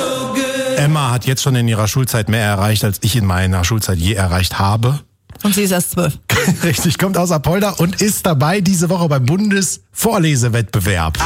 Emma hat jetzt schon in ihrer Schulzeit mehr erreicht, als ich in meiner Schulzeit je erreicht habe. Und sie ist erst 12. Richtig, kommt aus Apolda und ist dabei diese Woche beim Bundesvorlesewettbewerb.